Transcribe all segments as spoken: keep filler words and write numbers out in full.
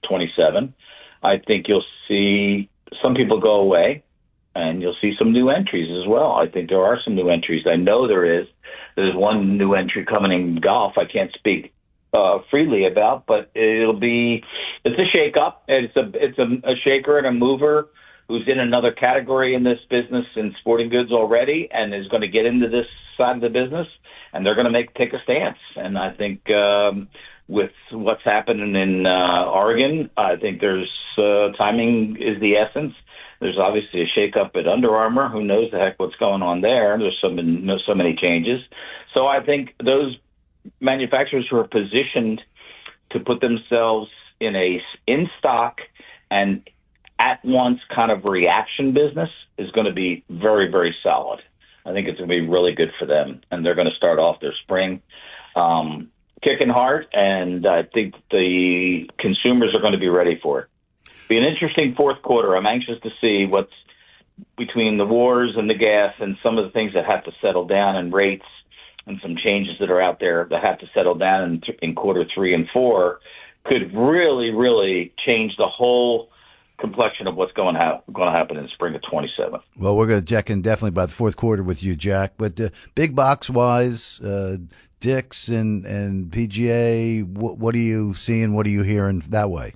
twenty-seven. I think you'll see some people go away, and you'll see some new entries as well. I think there are some new entries. I know there is. There's one new entry coming in golf I can't speak uh, freely about, but it'll be it's a shake-up. It's a it's a, a shaker and a mover who's in another category in this business in sporting goods already and is going to get into this side of the business, and they're going to make take a stance. And I think um, with what's happening in uh, Oregon, I think there's uh, timing is the essence. There's obviously a shakeup at Under Armour. Who knows the heck what's going on there? There's so many, so many changes. So I think those manufacturers who are positioned to put themselves in a in stock and at once kind of reaction business is going to be very, very solid. I think it's going to be really good for them, and they're going to start off their spring um, kicking hard, and I think the consumers are going to be ready for it. Be an interesting fourth quarter. I'm anxious to see what's between the wars and the gas and some of the things that have to settle down and rates and some changes that are out there that have to settle down in, in quarter three and four could really, really change the whole complexion of what's going, ha- going to happen in the spring of twenty-seven. Well, we're going to check in definitely by the fourth quarter with you, Jack. But uh, big box wise, uh, Dick's and, and P G A, wh- what are you seeing? What are you hearing that way?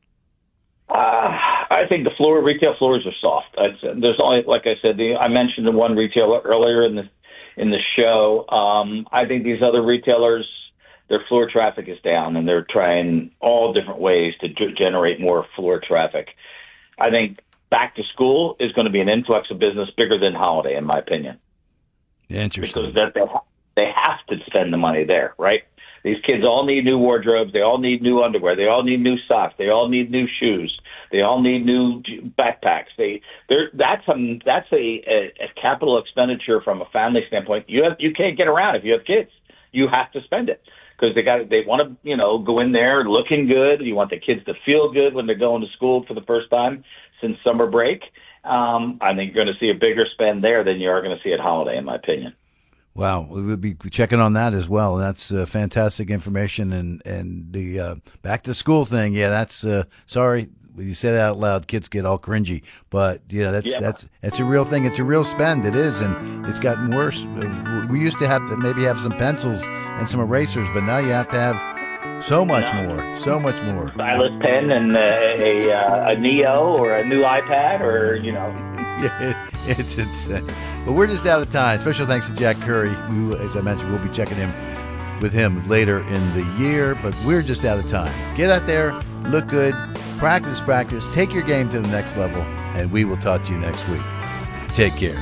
Uh, I think the floor retail floors are soft. I'd, there's only, like I said, the, I mentioned the one retailer earlier in the in the show. Um, I think these other retailers, their floor traffic is down, and they're trying all different ways to g- generate more floor traffic. I think back to school is going to be an influx of business bigger than holiday, in my opinion. Interesting. Because that they, ha- they have to spend the money there, right? These kids all need new wardrobes. They all need new underwear. They all need new socks. They all need new shoes. They all need new backpacks. They, that's a that's a, a, a capital expenditure from a family standpoint. You have you can't get around if you have kids. You have to spend it because they got they want to you know go in there looking good. You want the kids to feel good when they're going to school for the first time since summer break. Um, I think you're going to see a bigger spend there than you are going to see at holiday, in my opinion. Wow, we'll be checking on that as well. That's uh, fantastic information, and and the uh, back to school thing. Yeah, that's uh, sorry when you say that out loud, kids get all cringy. But you know that's yeah. that's it's a real thing. It's a real spend. It is, and it's gotten worse. We used to have to maybe have some pencils and some erasers, but now you have to have so much yeah. more, so much more. Stylus pen and a a, a Neo or a new iPad, or you know. Yeah, it's it's. Uh, but we're just out of time. Special thanks to Jack Curry, who, as I mentioned, we'll be checking him with him later in the year. But we're just out of time. Get out there, look good, practice, practice, take your game to the next level, and we will talk to you next week. Take care.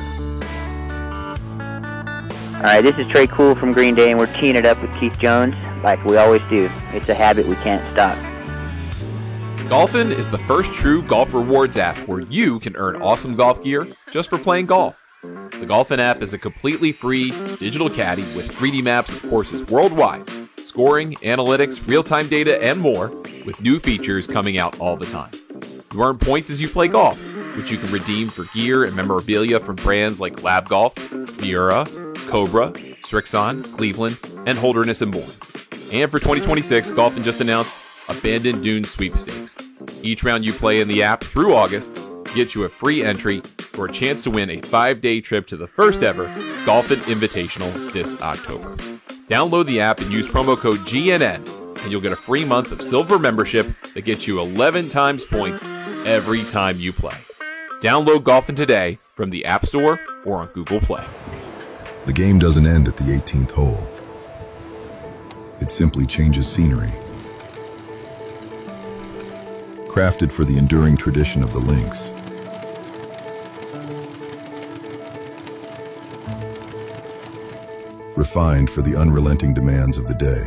All right, this is Trey Cool from Green Day, and we're teeing it up with Keith Jones like we always do. It's a habit we can't stop. Golfin is the first true golf rewards app where you can earn awesome golf gear just for playing golf. The Golfin app is a completely free digital caddy with three D maps of courses worldwide, scoring, analytics, real-time data, and more, with new features coming out all the time. You earn points as you play golf, which you can redeem for gear and memorabilia from brands like Lab Golf, Miura, Cobra, Srixon, Cleveland, and Holderness and Bourne. And for twenty twenty-six, Golfin just announced Abandoned Dunes Sweepstakes. Each round you play in the app through August gets you a free entry for a chance to win a five-day trip to the first ever Golfin Invitational this October. Download the app and use promo code G N N, and you'll get a free month of silver membership that gets you eleven times points every time you play. Download Golfin today from the App Store or on Google Play. The game doesn't end at the eighteenth hole. It simply changes scenery. Crafted for the enduring tradition of the links. Refined for the unrelenting demands of the day.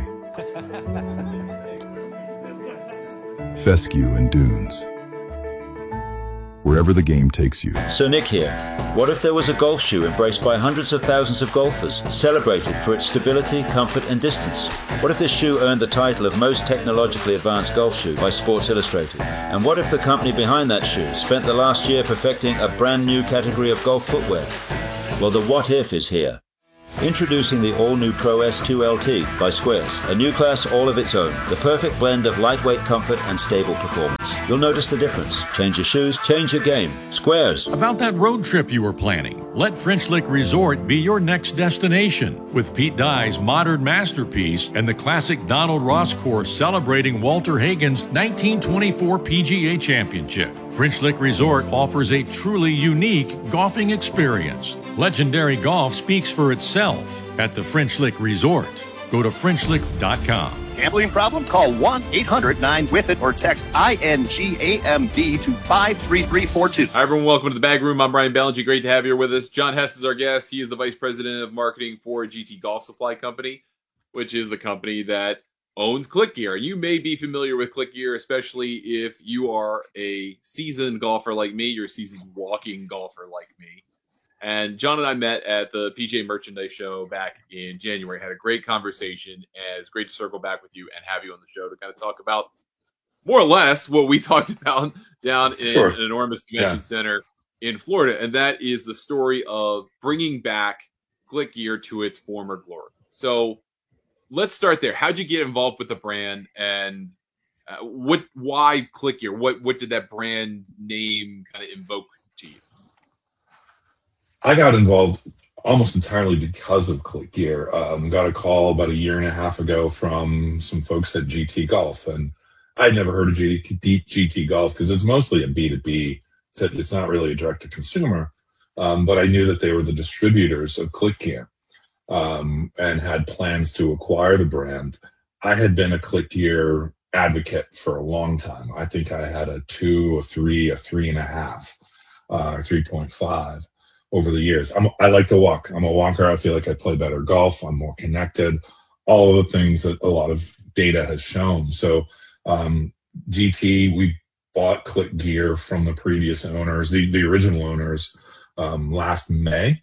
Fescue and Dunes. Wherever the game takes you. So Nick here. What if there was a golf shoe embraced by hundreds of thousands of golfers, celebrated for its stability, comfort, and distance? What if this shoe earned the title of most technologically advanced golf shoe by Sports Illustrated? And what if the company behind that shoe spent the last year perfecting a brand new category of golf footwear? Well, the what if is here. Introducing the all-new Pro S two L T by Squares, a new class all of its own, the perfect blend of lightweight comfort and stable performance. You'll notice the difference. Change your shoes, change your game. Squares. About that road trip you were planning, let French Lick Resort be your next destination. With Pete Dye's modern masterpiece and the classic Donald Ross course celebrating Walter Hagen's nineteen twenty-four P G A Championship. French Lick Resort offers a truly unique golfing experience. Legendary golf speaks for itself at the French Lick Resort. Go to French Lick dot com. Gambling problem? Call one eight hundred nine with it or text I N G A M B to five three three four two. Hi, everyone. Welcome to the Bag Room. I'm Brian Ballinger. Great to have you here with us. John Hess is our guest. He is the Vice President of Marketing for G T Golf Supply Company, which is the company that owns ClickGear. You may be familiar with ClickGear, especially if you are a seasoned golfer like me. You're a seasoned walking golfer like me. And John and I met at the P G A Merchandise Show back in January. Had a great conversation. And it's great to circle back with you and have you on the show to kind of talk about more or less what we talked about down in sure. an enormous convention yeah. center in Florida. And that is the story of bringing back ClickGear to its former glory. So let's start there. How'd you get involved with the brand, and uh, what? why ClickGear? What what did that brand name kind of invoke to you? I got involved almost entirely because of ClickGear. Um, got a call about a year and a half ago from some folks at G T Golf, and I'd never heard of G T, G T Golf because it's mostly a B two B. It's, a, it's not really a direct-to-consumer, um, but I knew that they were the distributors of ClickGear um, and had plans to acquire the brand. I had been a ClickGear advocate for a long time. I think I had a two, a three, a three and a half, uh, three point five. Over the years. I'm, I like to walk. I'm a walker. I feel like I play better golf. I'm more connected. All of the things that a lot of data has shown. So um, G T, we bought ClickGear from the previous owners, the, the original owners, um, last May,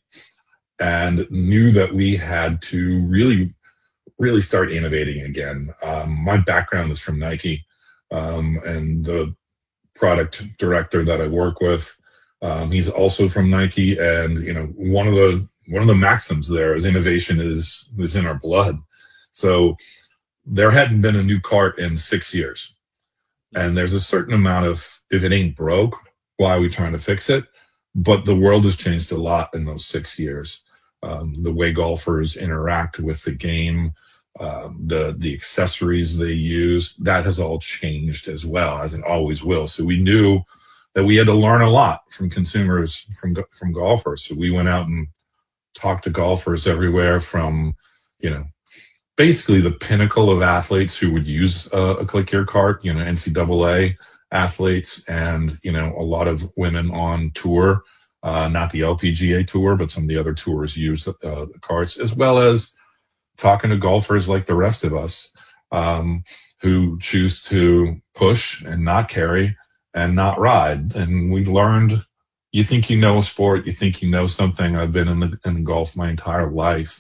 and knew that we had to really, really start innovating again. Um, my background is from Nike, um, and the product director that I work with, Um, he's also from Nike, and you know, one of the one of the maxims there is innovation is is in our blood. So there hadn't been a new cart in six years, and there's a certain amount of if it ain't broke, why are we trying to fix it? But the world has changed a lot in those six years. Um, the way golfers interact with the game, um, the the accessories they use, that has all changed as well, as it always will. So we knew that we had to learn a lot from consumers, from from golfers. So we went out and talked to golfers everywhere from, you know, basically the pinnacle of athletes who would use a, a ClickGear cart, you know, N C double A athletes, and, you know, a lot of women on tour, uh, not the L P G A tour, but some of the other tours use uh, the carts, as well as talking to golfers like the rest of us um, who choose to push and not carry and not ride. And we learned, you think you know a sport, you think you know something. I've been in the in golf my entire life,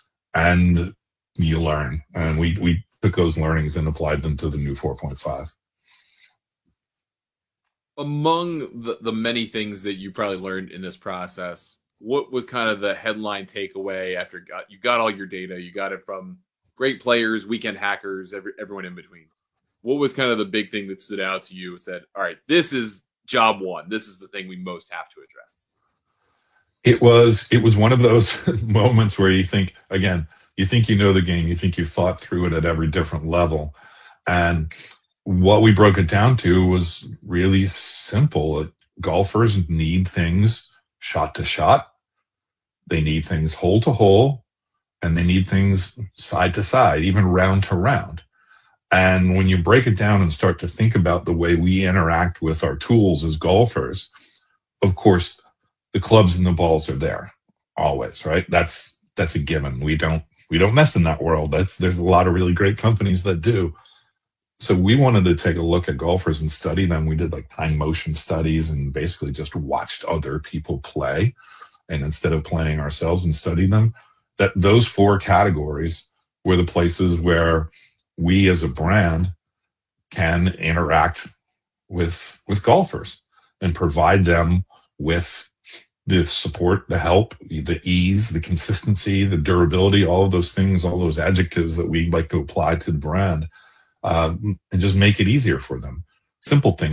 and you learn. And we we took those learnings and applied them to the new four point five. Among the, the many things that you probably learned in this process, what was kind of the headline takeaway after you got, you got all your data, you got it from great players, weekend hackers, every, everyone in between? What was kind of the big thing that stood out to you and said, all right, this is job one. This is the thing we most have to address? It was, it was one of those moments where you think, again, you think you know the game, you think you've thought through it at every different level. And what we broke it down to was really simple. Golfers need things shot to shot. They need things hole to hole, and they need things side to side, even round to round. And when you break it down and start to think about the way we interact with our tools as golfers, of course, the clubs and the balls are there always, right? That's that's a given. We don't we don't mess in that world. That's there's a lot of really great companies that do. So we wanted to take a look at golfers and study them. We did like time motion studies and basically just watched other people play. And instead of playing ourselves and study them, that those four categories were the places where we as a brand can interact with with golfers and provide them with the support, the help, the ease, the consistency, the durability, all of those things, all those adjectives that we like to apply to the brand, um, and just make it easier for them. Simple things.